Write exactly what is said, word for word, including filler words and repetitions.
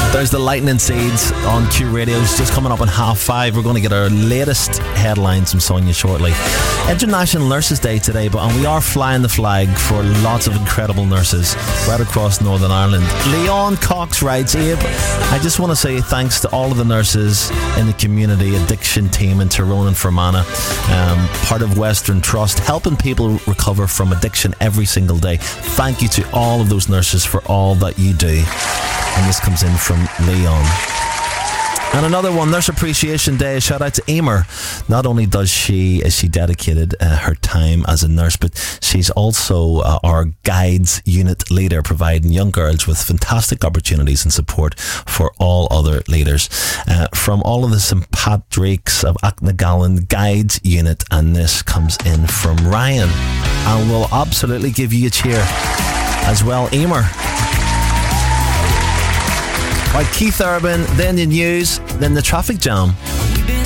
There's the Lightning Seeds on Q Radio. It's just coming up on half five. We're going to get our latest headlines from Sonia shortly. International Nurses Day today, but and we are flying the flag for lots of incredible nurses right across Northern Ireland. Leon Cox writes, Abe, I just want to say thanks to all of the nurses in the community addiction team in Tyrone and Fermanagh, um, part of Western Trust, helping people recover from addiction every single day. Thank you to all of those nurses for all that you do. And this comes in from Leon. And another one, Nurse Appreciation Day. Shout out to Emer. Not only does she is she dedicated uh, her time as a nurse, but she's also uh, our guides unit leader, providing young girls with fantastic opportunities and support for all other leaders. Uh, from all of the Saint Patrick's of Acknagallen Guides unit, and this comes in from Ryan. And we'll absolutely give you a cheer as well, Emer. Right, Keith Urban, then the news, then the traffic jam. We've been